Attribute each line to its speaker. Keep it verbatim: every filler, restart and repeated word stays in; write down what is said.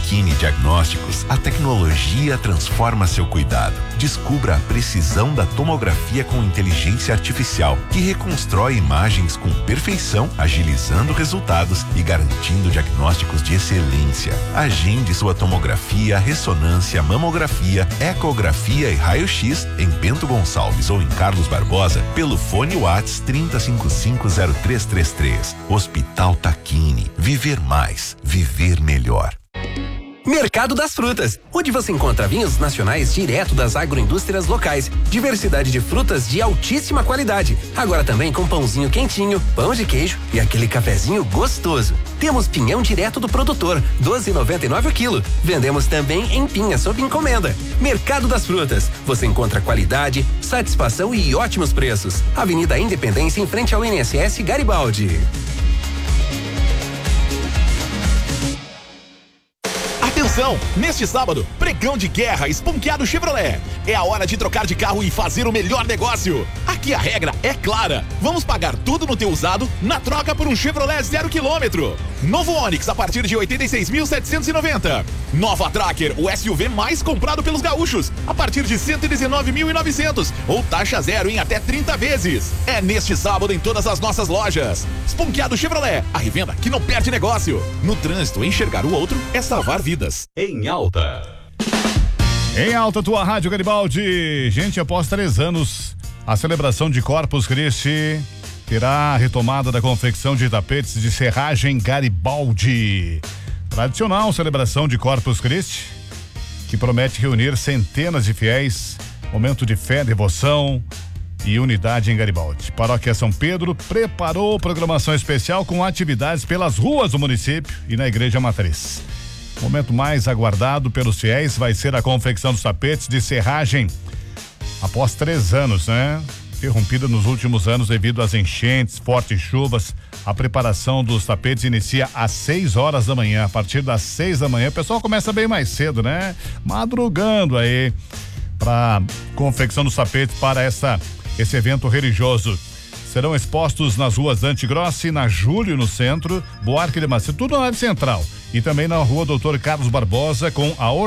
Speaker 1: Takini Diagnósticos, a tecnologia transforma seu cuidado. Descubra a precisão da tomografia com inteligência artificial, que reconstrói imagens com perfeição, agilizando resultados e garantindo diagnósticos de excelência. Agende sua tomografia, ressonância, mamografia, ecografia e raio-x em Bento Gonçalves ou em Carlos Barbosa pelo fone WhatsApp trinta, cinquenta e cinco, zero três trinta e três. Hospital Takini. Viver mais. Viver melhor.
Speaker 2: Mercado das Frutas, onde você encontra vinhos nacionais direto das agroindústrias locais, diversidade de frutas de altíssima qualidade. Agora também com pãozinho quentinho, pão de queijo e aquele cafezinho gostoso. Temos pinhão direto do produtor, doze e noventa e nove o quilo. Vendemos também em pinha sob encomenda. Mercado das Frutas, você encontra qualidade, satisfação e ótimos preços. Avenida Independência, em frente ao I N S S Garibaldi.
Speaker 3: Atenção! Neste sábado, pregão de guerra Esponqueado Chevrolet. É a hora de trocar de carro e fazer o melhor negócio. Aqui a regra é clara. Vamos pagar tudo no teu usado na troca por um Chevrolet zero quilômetro. Novo Onix a partir de oitenta e seis mil setecentos e noventa. Nova Tracker, o S U V mais comprado pelos gaúchos, a partir de cento e dezenove mil e novecentos ou taxa zero em até trinta vezes. É neste sábado em todas as nossas lojas. Esponqueado Chevrolet, a revenda que não perde negócio. No trânsito, enxergar o outro é salvar vidas.
Speaker 4: Em alta.
Speaker 5: Em alta, tua Rádio Garibaldi. Gente, após três anos, a celebração de Corpus Christi terá a retomada da confecção de tapetes de serragem Garibaldi. Tradicional celebração de Corpus Christi, que promete reunir centenas de fiéis, momento de fé, devoção e unidade em Garibaldi. Paróquia São Pedro preparou programação especial com atividades pelas ruas do município e na Igreja Matriz. O momento mais aguardado pelos fiéis vai ser a confecção dos tapetes de serragem após três anos, né? Interrompida nos últimos anos devido às enchentes, fortes chuvas. A preparação dos tapetes inicia às seis horas da manhã. A partir das seis da manhã, o pessoal começa bem mais cedo, né? Madrugando aí para confecção dos tapetes para essa, esse evento religioso. Serão expostos nas ruas Dante Grossi, na Júlio, no centro, Buarque de Macedo, tudo na área central. E também na rua Doutor Carlos Barbosa, com a